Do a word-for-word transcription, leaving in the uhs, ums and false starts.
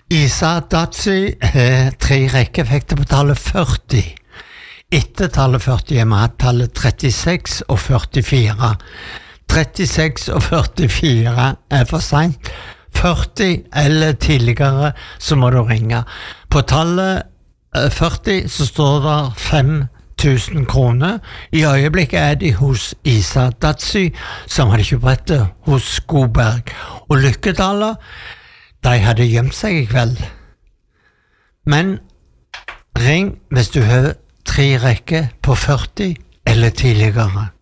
Isa Datsy eh, tre rekker fikk det på tallet førti. Etter tallet førti er med tallet trettiseks og førtifire. trettiseks og førtifire er for sent. førti eller tidligere så må du ringe. På tallet eh, førti så står det fem tusen kroner. I øyeblikket er de hos Isa Datsy, som hadde kjøpt brettet hos Skoberg. Og Lykkedala, de hadde gjemt seg i kveld. Men ring hvis du har tre rekker på førti eller tidligere.